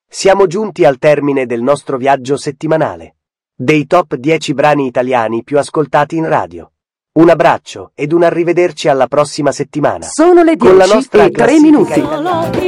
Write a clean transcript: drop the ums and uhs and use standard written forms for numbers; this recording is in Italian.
Siamo giunti al termine del nostro viaggio settimanale. Dei top 10 brani italiani più ascoltati in radio. Un abbraccio ed un arrivederci alla prossima settimana. Sono le Con la 10 nostra e 3 minuti. classifica